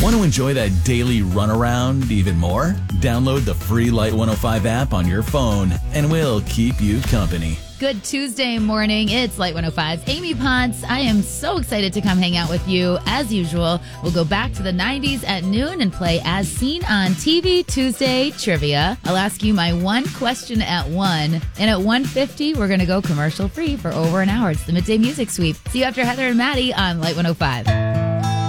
Want to enjoy that daily runaround even more? Download the free Light 105 app on your phone, and we'll keep you company. Good Tuesday morning. It's Light 105's Amy Ponce. I am so excited to come hang out with you. As usual, we'll go back to the 90s at noon and play As Seen on TV Tuesday trivia. I'll ask you my one question at 1. And at 1:50, we're going to go commercial free for over an hour. It's the Midday Music Sweep. See you after Heather and Maddie on Light 105.